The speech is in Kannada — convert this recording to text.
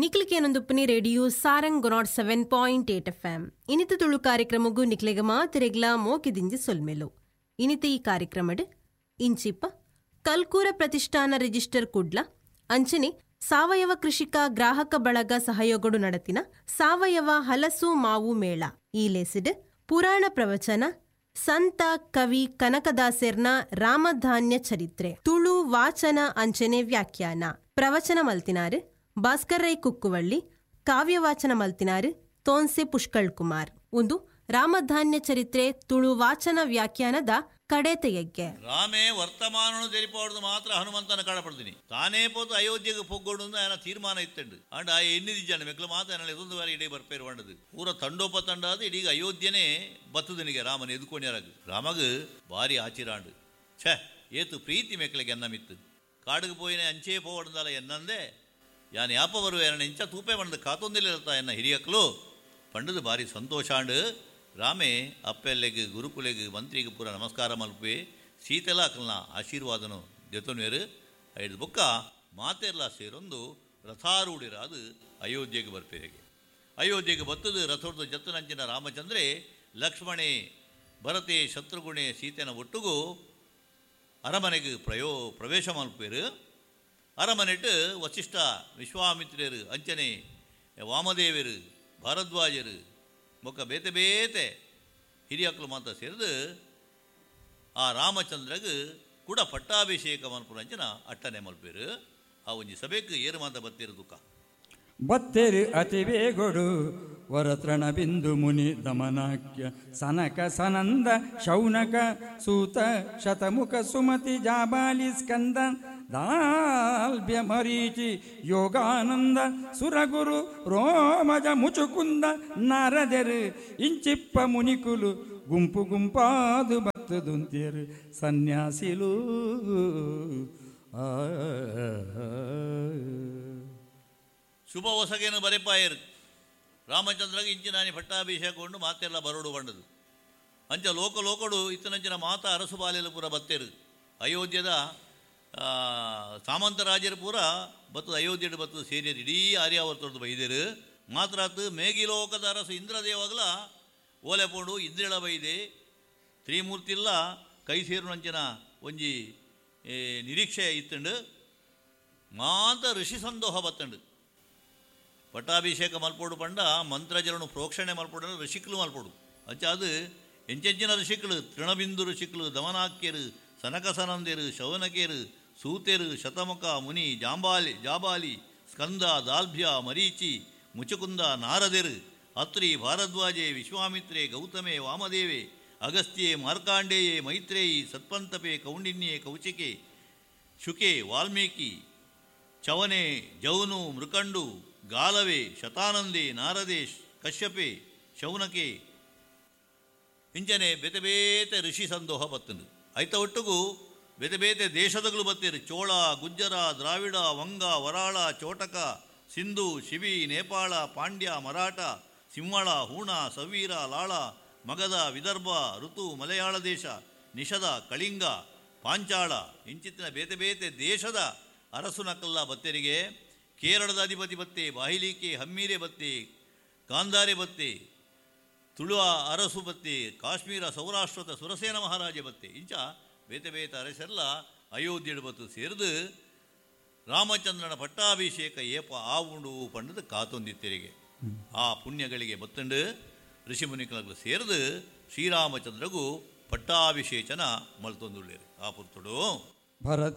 ನಿಕ್ಲಿಕೇನೊಂದುಪ್ಪನಿ ರೇಡಿಯೋ ಸಾರಂಗ್ 107.8 FM ಇನಿತ ತುಳು ಕಾರ್ಯಕ್ರಮಗೂ ನಿಕ್ಲೆಗ ಮಾತಿರೆಗ್ಲ ಮೋಕಿದಿಂಜಿ ಸೊಲ್ಮೆಲು ಇನಿತ ಈ ಕಾರ್ಯಕ್ರಮಡ್ ಇಂಚಿಪ್ಪ ಕಲ್ಕೂರ ಪ್ರತಿಷ್ಠಾನ ರಿಜಿಸ್ಟರ್ ಕುಡ್ಲ ಅಂಚನೆ ಸಾವಯವ ಕೃಷಿಕ ಗ್ರಾಹಕ ಬಳಗ ಸಹಯೋಗಡು ನಡತಿನ ಸಾವಯವ ಹಲಸು ಮಾವು ಮೇಳ ಈ ಲೇಸಿಡ್ ಪುರಾಣ ಪ್ರವಚನ ಸಂತ ಕವಿ ಕನಕದಾಸರ್ನ ರಾಮಧಾನ್ಯ ಚರಿತ್ರೆ ತುಳು ವಾಚನ ಅಂಚನೆ ವ್ಯಾಖ್ಯಾನ ಪ್ರವಚನ ಮಲ್ತಿನಾರು ಭಾಸ್ಕರ್ ರೈ ಕುಕ್ಕುವಳ್ಳಿ ಕಾವ್ಯವಾಚನ ಮಲ್ತಿನಾರು ತೋನ್ಸೆ ಪುಷ್ಕಳ್ ಕುಮಾರ್ ಒಂದು ರಾಮಧಾನ್ಯ ಚರಿತ್ರೆ ತುಳು ವಾಚನ ವ್ಯಾಖ್ಯಾನದ ಕಡೆತೆಯಗ್ಗೆ ರಾಮೇ ವರ್ತಮಾನನು ತೆರಿಪಾಡುದು ಮಾತ್ರ ಹನುಮಂತನ ಕಾಡಪಡ್ತೀನಿ ತಾನೇ ಪೋತು ಅಯೋಧ್ಯೆಗೆ ಪೊಗ್ಗೋಡು ಆಯನ ತೀರ್ಮಾನ ಇತ್ತಂಡು ಅಂಡ್ ಆ ಎಣ್ಣಿದಿಜ್ಜಾನೆ ಮೆಕ್ಲು ಮಾತ್ರ ಇದೊಂದು ಬಾರಿ ಇಡೀ ಬರ್ಪೇರು ಬಂಡದು ಪೂರ ತಂಡೋಪ ತಂಡ ಅದು ಇಡೀ ಅಯೋಧ್ಯೆನೇ ಬತ್ತದನಿಗೆ ರಾಮನ ಎದುಕೊಂಡಿರಾಗ ರಾಮಗ ಭಾರಿ ಆಚಿರಾಂಡು ಛೇ ಏತು ಪ್ರೀತಿ ಮೆಕ್ಲಿಗೆ ಎನ್ನ ಮಿತ್ತು ಕಾಡಿಗೆ ಪೋಯಿನ ಅಂಚೆ ಪೋವಡ್ದಲ್ಲ ಎನ್ನಂದೆ ಯಾನ್ ಯಾಪ ಬರುವೆ ಇಂಚ ತೂಪೆ ಬಂಡದು ಕಾತೊಂದಿಲ್ಲ ಎನ್ನ ಹಿರಿಯಕ್ಕಲು ಪಂಡದು ಭಾರಿ ಸಂತೋಷಾಂಡು ರಾಮೇ ಅಪ್ಪೆಲ್ಲೆಗೆ ಗುರುಕುಲೆಗೆ ಮಂತ್ರಿಗೆ ಪೂರ ನಮಸ್ಕಾರ ಮಲ್ಪೆ ಸೀತೆಲ್ಲ ಅಕ್ಕಲ್ನ ಆಶೀರ್ವಾದನು ದೆತೊನ್ವೇರು ಐದು ಬೊಕ್ಕ ಮಾತೆಲ್ಲ ಸೇರೊಂದು ರಥಾರೂಢಿರ ಅದು ಅಯೋಧ್ಯೆಗೆ ಬರ್ಪೇಗೆ ಅಯೋಧ್ಯೆಗೆ ಬತ್ತದು ರಥೋರ್ದು ಜತ್ತನಂಚಿನ ರಾಮಚಂದ್ರೆ ಲಕ್ಷ್ಮಣೆ ಭರತೆ ಶತ್ರುಗುಣೆ ಸೀತೆನ ಒಟ್ಟಿಗೂ ಅರಮನೆಗೆ ಪ್ರವೇಶ ಮಲ್ಪೇರು ಅರಮನೆಟ್ಟು ವಸಿಷ್ಠ ವಿಶ್ವಾಮಿತ್ರರು ಅಂಚನೆ ವಾಮದೇವರು ಭಾರದ್ವಾಜರು ಮೊಕ್ಕ ಬೇತೆ ಬೇತೆ ಹಿರಿಯಕ್ಕಳು ಮಾತ್ರ ಸೇರಿದು ಆ ರಾಮಚಂದ್ರಗೆ ಕೂಡ ಪಟ್ಟಾಭಿಷೇಕ ಮಲ್ಪುರಂಚನ ಅಟ್ಟನೆ ಮಲ್ಪೇರು ಆ ಒಂಜಿ ಸಭೆಗೆ ಏರು ಮಾತ ಬತ್ತೇರು ದುಃಖ ಬತ್ತೇರು ಅತಿ ಬೇಗೊಡು ವರತ್ರಣ ಬಿಂದು ಮುನಿ ದಮನಾಕ್ಯ ಸನಕ ಸನಂದ ಶೌನಕ ಸೂತ ಶತಮುಖ ಸುಮತಿ ಜಾಬಾಲಿ ಸ್ಕಂದ ದಾಲ್ಭ್ಯ ಮರೀಚಿ ಯೋಗಾನಂದ ಸುರಗುರು ರೋಮಜ ಮುಚುಕುಂದ ನಾರದೆರು ಇಂಚಿಪ್ಪ ಮುನಿಕುಲು ಗುಂಪು ಗುಂಪಾದು ಬತ್ತದುಂತೇರು ಸನ್ಯಾಸಿಲು ಶುಭ ಹೊಸಗೇನು ಬರೆಪಾಯರು ರಾಮಚಂದ್ರಗೆ ಇಂಚಿನಾನಿ ಪಟ್ಟಾಭಿಷೇಕಗೊಂಡು ಮಾತೆಲ್ಲ ಬರೋಡು ಬಂಡದು ಅಂಚ ಲೋಕಡು ಇತ್ತನಂಚಿನ ಮಾತ ಅರಸು ಬಾಲೆಲು ಪೂರ ಬತ್ತೇರು ಅಯೋಧ್ಯದ ಸಾಮಂತರಾಜರು ಪೂರ ಬತ್ತದ ಅಯೋಧ್ಯೆ ಬತ್ತದ ಸೇರಿಯರು ಇಡೀ ಆರ್ಯಾವರ್ತದ್ದು ಬೈದೇರು ಮಾತ್ರಾತ್ ಮೇಗಿಲೋಕದ ಅರಸು ಇಂದ್ರದೇವಾಗಲ ಓಲೆ ಪೋಡು ಇಂದ್ರಿಳ ಬೈದೆ ತ್ರಿಮೂರ್ತಿಲ್ಲ ಕೈ ಸೇರು ನಂಚಿನ ಒಂಜಿ ನಿರೀಕ್ಷೆ ಇತ್ತಂಡು ಮಾತ ಋಷಿ ಸಂದೋಹ ಬತ್ತಂಡು ಪಟ್ಟಾಭಿಷೇಕ ಮಲ್ಪೋಡು ಪಂಡ ಮಂತ್ರಜರನು ಪ್ರೋಕ್ಷಣೆ ಮಲ್ಪೋಡು ಋಷಿಕ್ಲು ಮಲ್ಪೋಡು ಅಂಚ ಅದು ಎಂಚೆಂಚಿನ ಋಷಿಕ್ಲು ತೃಣಬಿಂದು ಋಷಿಕ್ಲು ದಮನಾಕ್ಯರು ಸನಕಸನಂದೇರು ಶೌನಕೇರು ಸೂತೆರು ಶತಮುಖ ಮುನಿ ಜಾಬಾಲಿ ಸ್ಕಂದ ದಾಲ್ಭ್ಯ ಮರೀಚಿ ಮುಚುಕುಂದ ನಾರದೆರು ಅತ್ರಿ ಭಾರದ್ವಾಜೆ ವಿಶ್ವಾಮಿತ್ರೆ ಗೌತಮೆ ವಾಮದೇವೆ ಅಗಸ್ತ್ಯೆ ಮಾರ್ಕಾಂಡೇಯೆ ಮೈತ್ರೇಯಿ ಸತ್ಪಂತಪೆ ಕೌಂಡಿನ್ಯೆ ಕೌಚಿಕೆ ಶುಕೆ ವಾಲ್ಮೀಕಿ ಚವನೆ ಜೌನು ಮೃಕಂಡು ಗಾಲವೆ ಶತಾನಂದೆ ನಾರದೇಶ್ ಕಶ್ಯಪೆ ಶೌನಕೆ ಇಂಚನೆ ಬೇತೆ ಬೇತೆ ಋಷಿ ಸಂದೋಹ ಬತ್ತಂದು ಐತ ಒಟ್ಟಿಗೂ ಬೇತೆ ಬೇತೆ ದೇಶದಗಳು ಬತ್ತೇರು ಚೋಳ ಗುಜ್ಜರ ದ್ರಾವಿಡ ವಂಗ ವರಾಳ ಚೋಟಕ ಸಿಂಧು ಶಿವಿ ನೇಪಾಳ ಪಾಂಡ್ಯ ಮರಾಠ ಸಿಂಹಳ ಹೂಣ ಸವೀರ ಲಾಳ ಮಗಧ ವಿದರ್ಭ ಋತು ಮಲಯಾಳ ದೇಶ ನಿಷದ ಕಳಿಂಗ ಪಾಂಚಾಳ ಇಂಚಿತ್ತಿನ ಬೇತೆ ಬೇತೆ ದೇಶದ ಅರಸುನಕಲ್ಲ ಬತ್ತೇರಿಗೆ ಕೇರಳದ ಅಧಿಪತಿ ಬತ್ತೆ ಬಾಹಿಲಿಕೆ ಹಮ್ಮೀರೆ ಬತ್ತೆ ಗಾಂಧಾರೆ ಬತ್ತೆ ತುಳುವ ಅರಸು ಬತ್ತೆ ಕಾಶ್ಮೀರ ಸೌರಾಷ್ಟ್ರದ ಸುರಸೇನ ಮಹಾರಾಜ ಬತ್ತೆ ಇಂಚ ಬೇತೆ ಬೇತೆ ಅರಸೆಲ್ಲ ಅಯೋಧ್ಯೆ ಬತ್ತು ಸೇರಿದು ರಾಮಚಂದ್ರನ ಪಟ್ಟಾಭಿಷೇಕ ಏಪ ಆವುಂಡು ಪಂಡದು ಕಾತೊಂದಿತ್ತೆರಿಗೆ ಆ ಪುಣ್ಯಗಳಿಗೆ ಬತ್ತಂಡು ಋಷಿಮುನಿಗಳು ಸೇರಿದು ಶ್ರೀರಾಮಚಂದ್ರಗೂ ಪಟ್ಟಾಭಿಷೇಚನ ಮಲ್ತೊಂದುಳ್ಳೇರು ಆ ಪುರ್ತುಡು ಭರತ